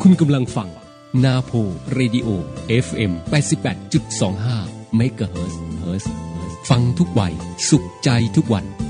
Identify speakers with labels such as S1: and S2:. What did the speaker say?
S1: คุณกำลังฟังนาโพเรดิโอ FM 88.25 เมกะเฮิรตซ์ฟังทุกวัยสุขใจทุกวัน